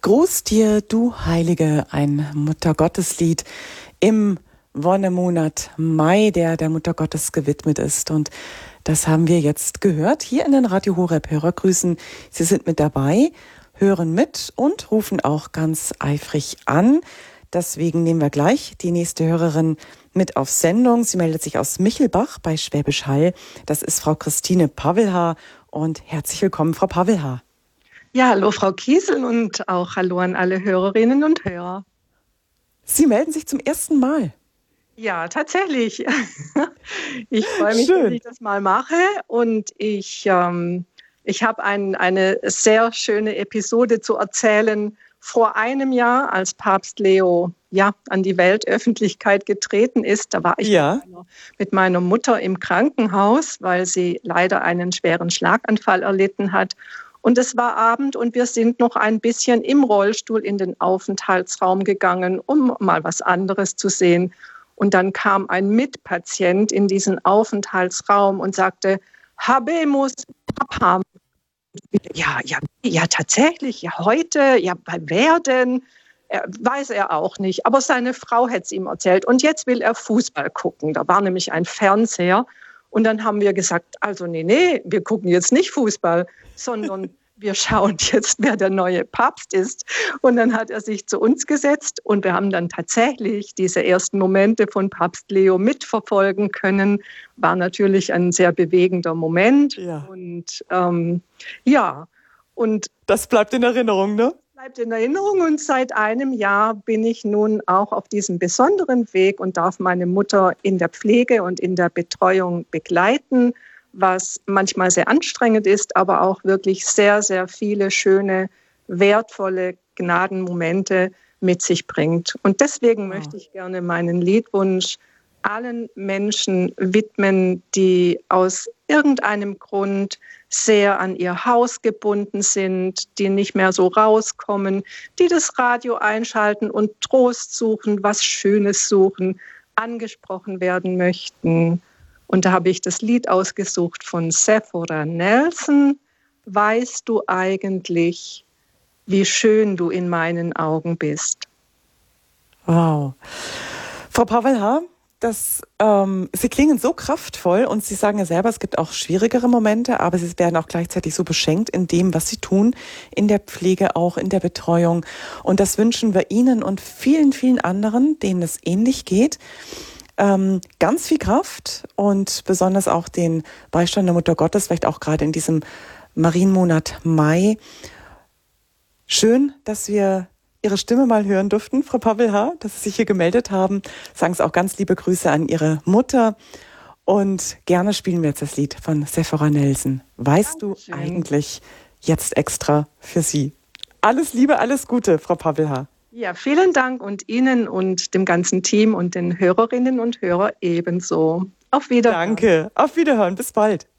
Gruß dir, du Heilige, ein Muttergotteslied im Wonnemonat Mai, der der Mutter Gottes gewidmet ist. Und das haben wir jetzt gehört hier in den Radio Horeb Hörergrüßen. Sie sind mit dabei, hören mit und rufen auch ganz eifrig an. Deswegen nehmen wir gleich die nächste Hörerin mit auf Sendung. Sie meldet sich aus Michelbach bei Schwäbisch Hall. Das ist Frau Christine Pawelhaar. Und herzlich willkommen, Frau Pawelhaar. Ja, hallo Frau Kiesel und auch hallo an alle Hörerinnen und Hörer. Sie melden sich zum ersten Mal. Ja, tatsächlich. Ich freue mich, dass ich das mal mache und ich habe eine sehr schöne Episode zu erzählen. Vor einem Jahr, als Papst Leo an die Weltöffentlichkeit getreten ist, da war ich mit meiner Mutter im Krankenhaus, weil sie leider einen schweren Schlaganfall erlitten hat. Und es war Abend und wir sind noch ein bisschen im Rollstuhl in den Aufenthaltsraum gegangen, um mal was anderes zu sehen. Und dann kam ein Mitpatient in diesen Aufenthaltsraum und sagte, Habemus Papam. Ja, tatsächlich, ja, heute, ja, bei wer denn? Weiß er auch nicht, aber seine Frau hätte es ihm erzählt. Und jetzt will er Fußball gucken. Da war nämlich ein Fernseher. Und dann haben wir gesagt, also nee, wir gucken jetzt nicht Fußball, sondern wir schauen jetzt, wer der neue Papst ist. Und dann hat er sich zu uns gesetzt und wir haben dann tatsächlich diese ersten Momente von Papst Leo mitverfolgen können. War natürlich ein sehr bewegender Moment. Ja. Und das bleibt in Erinnerung, ne? Bleibt in Erinnerung und seit einem Jahr bin ich nun auch auf diesem besonderen Weg und darf meine Mutter in der Pflege und in der Betreuung begleiten, was manchmal sehr anstrengend ist, aber auch wirklich sehr, sehr viele schöne, wertvolle Gnadenmomente mit sich bringt. Und deswegen möchte ich gerne meinen Liedwunsch allen Menschen widmen, die aus irgendeinem Grund sehr an ihr Haus gebunden sind, die nicht mehr so rauskommen, die das Radio einschalten und Trost suchen, was Schönes suchen, angesprochen werden möchten. Und da habe ich das Lied ausgesucht von Sephora Nelson. Weißt du eigentlich, wie schön du in meinen Augen bist? Wow. Frau Pawelhaar, Sie klingen so kraftvoll und Sie sagen ja selber, es gibt auch schwierigere Momente, aber Sie werden auch gleichzeitig so beschenkt in dem, was Sie tun, in der Pflege, auch in der Betreuung. Und das wünschen wir Ihnen und vielen, vielen anderen, denen es ähnlich geht. Ganz viel Kraft und besonders auch den Beistand der Mutter Gottes, vielleicht auch gerade in diesem Marienmonat Mai. Schön, dass wir Ihre Stimme mal hören durften, Frau Pawelhaar, dass Sie sich hier gemeldet haben. Sagen Sie auch ganz liebe Grüße an Ihre Mutter. Und gerne spielen wir jetzt das Lied von Sephora Nelson. Weißt du eigentlich, jetzt extra für Sie. Alles Liebe, alles Gute, Frau Pawelhaar. Ja, vielen Dank und Ihnen und dem ganzen Team und den Hörerinnen und Hörern ebenso. Auf Wiederhören. Danke, auf Wiederhören, bis bald.